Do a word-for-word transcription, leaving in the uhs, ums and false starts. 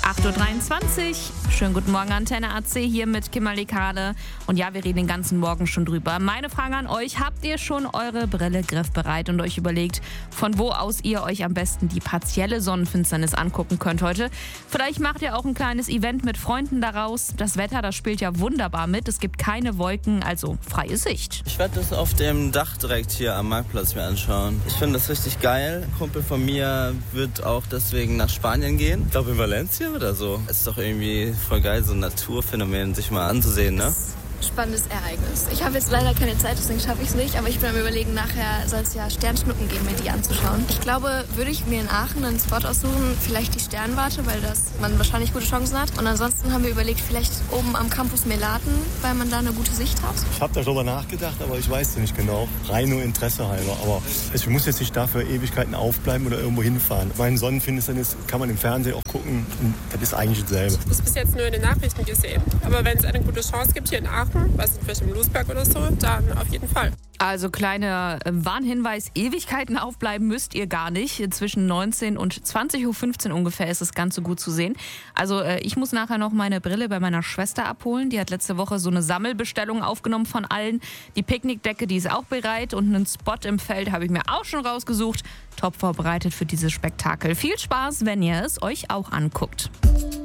acht Uhr dreiundzwanzig. Schönen guten Morgen, Antenne A C hier mit Kimberly Kade. Und ja, wir reden den ganzen Morgen schon drüber. Meine Frage an euch, habt ihr schon eure Brille griffbereit und euch überlegt, von wo aus ihr euch am besten die partielle Sonnenfinsternis angucken könnt heute? Vielleicht macht ihr auch ein kleines Event mit Freunden daraus. Das Wetter, das spielt ja wunderbar mit. Es gibt keine Wolken, also freie Sicht. Ich werde das auf dem Dach direkt hier am Marktplatz mir anschauen. Ich finde das richtig geil. Ein Kumpel von mir wird auch deswegen nach Spanien gehen. Ich glaube in Valencia oder so. Es ist doch irgendwie voll geil, so ein Naturphänomen sich mal anzusehen, ne? Spannendes Ereignis. Ich habe jetzt leider keine Zeit, deswegen schaffe ich es nicht. Aber ich bin am Überlegen, nachher soll es ja Sternschnuppen geben, mir die anzuschauen. Ich glaube, würde ich mir in Aachen einen Spot aussuchen, vielleicht die Sternwarte, weil das man wahrscheinlich gute Chancen hat. Und ansonsten haben wir überlegt, vielleicht oben am Campus Melaten, weil man da eine gute Sicht hat. Ich habe darüber nachgedacht, aber ich weiß es nicht genau. Rein nur Interesse halber. Aber ich muss jetzt nicht dafür Ewigkeiten aufbleiben oder irgendwo hinfahren. Meine Sonnenfinsternis kann man im Fernsehen auch gucken. Das ist eigentlich dasselbe. Ich habe es bis jetzt nur in den Nachrichten gesehen. Aber wenn es eine gute Chance gibt hier in Aachen, weiß nicht, vielleicht im Losberg oder so, dann auf jeden Fall. Also kleiner Warnhinweis, Ewigkeiten aufbleiben müsst ihr gar nicht. Zwischen neunzehn und zwanzig Uhr fünfzehn ungefähr ist es ganz so gut zu sehen. Also ich muss nachher noch meine Brille bei meiner Schwester abholen. Die hat letzte Woche so eine Sammelbestellung aufgenommen von allen. Die Picknickdecke, die ist auch bereit und einen Spot im Feld habe ich mir auch schon rausgesucht. Top vorbereitet für dieses Spektakel. Viel Spaß, wenn ihr es euch auch anguckt.